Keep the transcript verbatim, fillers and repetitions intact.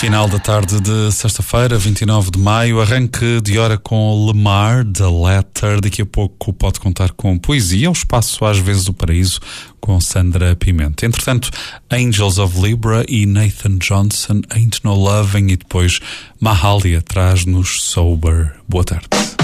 Final da tarde de sexta-feira, vinte e nove de maio, arranque de hora com Lemar, The Letter. Daqui a pouco pode contar com poesia, o espaço às vezes do paraíso, com Sandra Pimenta. Entretanto, Angels of Libra e Nathan Johnson, Ain't No Loving, e depois Mahalia traz-nos Sober. Boa tarde.